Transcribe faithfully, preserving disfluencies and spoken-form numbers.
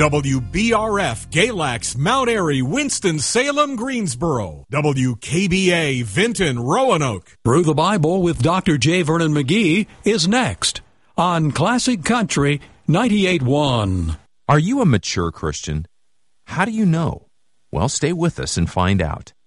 W B R F, Galax, Mount Airy, Winston-Salem, Greensboro. W K B A, Vinton, Roanoke. Through the Bible with Doctor J. Vernon McGee is next on Classic Country ninety-eight point one. Are you a mature Christian? How do you know? Well, stay with us and find out.